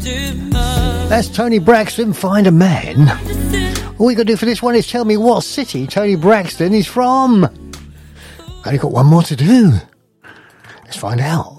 That's Tony Braxton, Find a Man. All you got to do for this one is tell me what city Tony Braxton is from. Only got one more to do. Let's find out.